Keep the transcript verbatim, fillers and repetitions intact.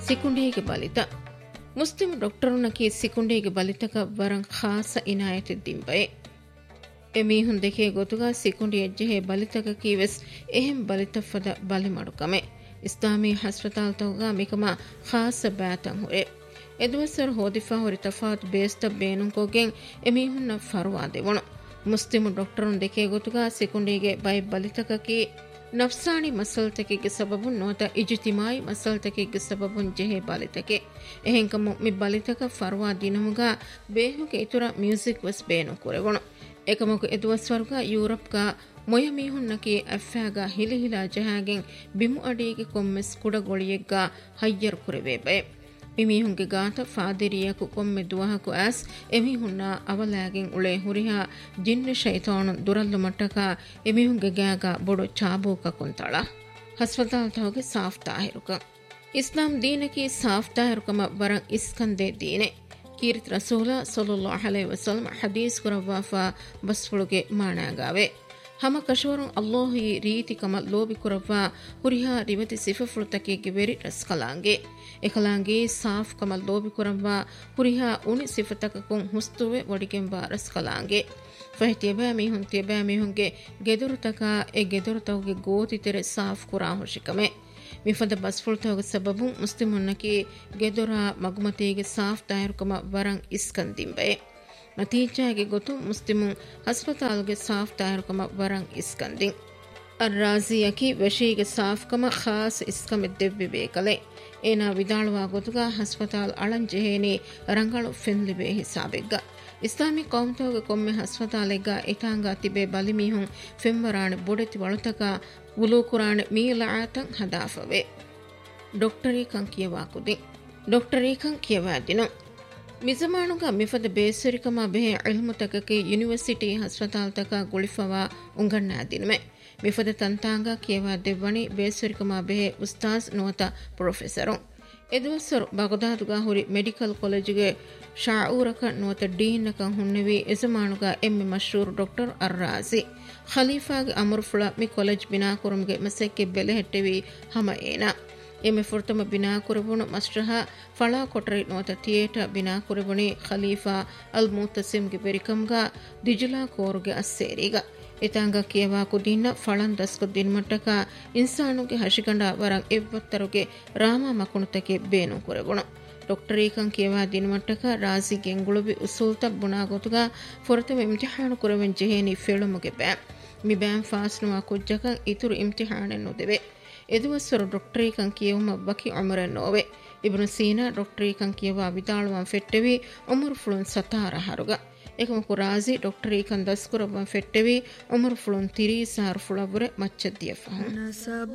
ಸಿಕುಂಡಿಗೆ ಬಲಿತ ಮುಸ್ಲಿಂ ಡಾಕ್ಟರುನಕಿ ಸಿಕುಂಡಿಗೆ ಬಲಿತಕ ವರಂ ಖಾಸ ಇನಾಯತಿ ದಿಂಬೆ ಎಮೀಹುನ್ ದೆಕೆ ಗೊತುಗ ಸಿಕುಂಡಿ ಎಜ್ಜೆಹೆ ಬಲಿತಕ ಕೀವೆಸ್ ಎಹೆಂ ಬಲಿತಫದ ಬಲಿ ಮಡುಕಮೆ ಇಸ್ಲಾಮಿ ಹಸ್ಪತಾಲ್ ತೌಗ ಮಿಕಮ ಖಾಸ ಬ್ಯಾತಂ ಹುರೆ ಎದುವಸರ್ ಹೋದಿಫಾ ಹೊರಿ ತಫಾತ್ ಬೇಸ್ತ ಬೇನುಂ ಕೊಗೆಂ ಎಮೀಹುನ್ನ ಫರ್ವಾ ದೆವಣು Muslim ಡಾಕ್ಟರುನ್ ದೆಕೆ ಗೊತುಗ ಸಿಕುಂಡಿಗೆ by ಬಲಿತಕಕಿ ನಫ್ಸಾನಿ ಮಸಲ್ತಕಿಗೆ ಸಬಬು ನೋತ ಇಜ್ತಿಮಾಯಿ ಮಸಲ್ತಕಿಗೆ ಸಬಬುನ್ ಜೆಹೆ ಬಾಲಿತಕೆ ಎಹೆಂಕಮು me ಬಾಲಿತಕ ಫರ್ವಾ ದಿನಮುಗ ಬೇಹುಗೆ ಇತುರ music ವಸ್ ಬೇನು ಕುರೆವಣು ಏಕಮುಗ ಎದುವಸ್ವರ್ಗ ಯೂರೋಪ್ಗ ಮೊಯ ಮೀಹುನ್ನಕಿ ಅಫ್ಫಾಗ ಹಿಲಿಹಿಲಾ ಜಹಾಗೆಂ ಬಿಮು ಅಡಿಗೆ ಕೊಮ್ಮೆಸ್ ಕುಡಗೊಳಿಯೆಗ್ಗ ಹಯ್ಯರ್ ಕುರೆವೇಬೆ ಇಮೀಹುಂಗೆ ಗಾತ ಫಾದಿರಿಯಕು ಕೊಮ್ಮೆ ದುವಹಕು ಆಸ್ ಎಮೀಹುನ್ನ ಅವಲಾಗೆಂ ಉಳೆ ಹುರಿಹಾ ಜಿನ್ನ ಶೈತಾನು ದುರಲ್ಲು ಮಟ್ಟಕ ಎಮೀಹುಂಗೆ ಗ್ಯಾಗ ಬೊಡು ಚಾಬೂಕ ಕೊಂತಳ ಹಸ್ಪತಾಲ್ ತವಗೆ ಸಾಫ್ ತಾಹಿರುಕ ಇಸ್ಲಾಂ ದೀನಕಿ ಸಾಫ್ ತಾಹಿರುಕಮ ವರಂ ಇಸ್ಕಂದೆ ದೀನೆ ಕೀರ್ತಿ ರಸೂಲ ಸಲ್ಲಲ್ಲಾಹು ಅಲೈಹಿ ವಸಲ್ಲಂ ಹದೀಸ್ ಕುರವಾಫಾ ಬಸ್ಫುಳುಗೆ ಮಾಣಾಗಾವೆ ಹಮ ಕಶವರುಂ ಅಲ್ಲಾಹಿ ರೀತಿ ಕಮ ಲೋಬಿ ಕುರವ್ವಾ ಹುರಿಹಾ ರಿವತಿ ಸಿಫಫುಳುತಕಿಗೆ ವೆರಿ ರಸ್ಕಲಾಂಗೆ ಎಕಲಾಂಗೆ ಸಾಫ್ ಕಮ ಲೋಬಿ ಕುರವ್ವಾ ಹುರಿಹಾ ಉಣಿ ಸಿಫತಕಕುಂ ಹುಸ್ತುವೆ ವಡಿಗೆಂಬ ರಸ್ಕಲಾಂಗೆ ಫಹತಿಯಬಾ ಮೀಹುನ್ ತಿಯಬಾ ಮೀಹುನ್ಗೆ ಗೆದುರುತಕ ಎ ಗೆದುರುತವಗೆ ಗೋತಿ ತೆರೆ ಸಾಫ್ ಕುರಾ ಹುಶಿಕಮೆ ಮಿಫದ ಬಸ್ಫುಳುತವಗೆ ಸಬಬು ಮುಸ್ಲಿಮುನ್ನಕಿ ಗೆದುರ ಮಗುಮತಿಗೆ ಸಾಫ್ ತಾಯರುಕಮ ವರಂ ಇಸ್ಕಂದಿಂಬೆ ನತೀಜಾಗೆ ಗೊತ್ತು ಮುಸ್ಲಿಮುನ್ ಹಸ್ಪತಾಲ್ಗೆ ಸಾಫ್ ತಾಯರುಕಮ ವರಂ ಇಸ್ಕಂದಿಂ ಅರ್ರಾಜಿಯಕಿ ವಶೀಗೆ ಸಾಫ್ಕಮ ಖಾಸ್ ಇಸ್ಕಮೆ ದೆವ್ವಿ ಬೇಕಲೆ ಏನಾ ವಿದಾಳುವಾ ಗೊತ್ತುಗ ಹಸ್ಪತಾಲ್ ಅಳಂಜೆಹೇನಿ ರಂಗಳು ಫೆನ್ಲಿಬೆ ಹಿಸಾಬೆಗ್ಗ ಇಸ್ಲಾಮಿ ಕೌಮ್ತವಗೆ ಕೊಮ್ಮೆ ಹಸ್ಪತಾಲೆಗ್ಗ ಇಟಾಂಗ ತಿಬೆ ಬಲಿಮೀಹುನ್ ಫೆಂವರಾಣೆ ಬೊಡೆತಿ ವಳುತಕ ಉಲೂ ಕುರಾಣೆ ಮೀಲಾತಂ ಹದಾಫವೆ ಡಾಕ್ಟರಿ ಕಂಕಿಯವಾಕುದಿ ಡಾಕ್ಟರಿ ಕಂಕಿಯವಾದಿನು ಮಿಜಮಾನುಗ ಮಿಫದ ಬೇಸರಿಕಮ ಬೆಹೆ ಇಲ್ಮುತಕಕ್ಕೆ ಯೂನಿವರ್ಸಿಟಿ ಹಸ್ಪತಾಲ್ ತಕ ಗುಳಿಫವಾ ಉಂಗಣ್ಣಾದಿನಮೆ ಮಿಫದ ತಂತಾಂಗ ಕಿಯವಾ ದೆವ್ವಣಿ ಬೇಸರಿಕಮ ಬೆಹೆ ಉಸ್ತಾಜ್ ನೋತ ಪ್ರೊಫೆಸರು ಎದುವಸರು ಬಗದಾದುಗ ಹುರಿ ಮೆಡಿಕಲ್ ಕಾಲೇಜಿಗೆ ಶಾಊರಕ ನೋತ ಡೀನ್ನಕ ಹುಣ್ಣೆವಿ ಎಜಮಾನುಗ ಎಮ್ಮೆ ಮಶೂರ್ ಡಾಕ್ಟರ್ ಅರ್ರಾಜಿ ಖಲೀಫಾಗೆ ಅಮರ್ಫುಳ ಮಿ ಕಾಲೇಜ್ ಬಿನಾಕುರಂಗೆ ಮಸೆಕ್ಕೆ ಬೆಲೆ ಹೆಟ್ಟೆವಿ ಹಮ ಏನಾ ಎಮ್ಮೆ ಫುರ್ತಮ ಬಿನಾ ಕುರಬುಣು ಮಸ್ರಹ ಫಳಾ ಕೊಟ್ರಿ ನೋತ ಥಿಯೇಟರ್ ಬಿನಾ ಕುರಬುಣಿ ಖಲೀಫಾ ಅಲ್ ಮುತಸಿಮ್ಗೆ ಬೆರಿಕಂಗ ದಿಜುಲಾ ಕೋರುಗೆ ಅಸ್ಸೇರಿಗ ಇತಾಂಗ ಕಿಯವಾಕು ದಿನ ಫಳನ್ ದಸ್ಕು ದಿನ್ಮಟ್ಟಕ ಇನ್ಸಾನುಗೆ ಹಶಿಗಂಡ ವರಂ ಎವ್ವತ್ತರುಗೆ ರಾಮ ಮಕುಣುತಕ್ಕೆ ಬೇನು ಕುರಬುಣು ಡಾಕ್ಟರೀಕಂ ಕಿಯವಾ ದಿನ್ಮಟ್ಟಕ ರಾಜಿ ಗೆಂಗುಳುಬಿ ಉಸೂಲ್ತ ಬುಣಾಗೊತುಗ ಫುರತಮ ಇಮ್ತಿಹಾನು ಕುರವೆನ್ ಜೆಹೇನಿ ಫೇಳುಮುಗೆ ಬ್ಯಾ ಮಿ ಬ್ಯಾಂ ಫಾಸ್ನುವಾ ಕುಜ್ಜಕ ಇತುರು ಇಮ್ತಿಹಾನೆನ್ನು ದೆವೆ ಎದುವಸರು ಡಾಕ್ಟರೀಕಂ ಕಿಯವುಮ ಬಕಿ ಉಮರ ನೋವೆ ಇಬ್ನು ಸೀನಾ ಡಾಕ್ಟರೀಕಂ ಕಿಯವಾ ವಿದಾಳುವಂ ಫೆಟ್ಟೆವಿ ಉಮರ್ ಫುಳುನ್ ಸತಾರ ಹರುಗ ಏಕಮಕು ರಾಜಿ ಡಾಕ್ಟರೀಕಂ ದಸ್ಕುರವಂ ಫೆಟ್ಟೆವಿ ಉಮರ್ ಫುಳುನ್ ತಿರಿ ಸಾರ್ ಫುಳಬುರೆ ಮಚ್ಚದ್ದಿಯ ಫಹಂ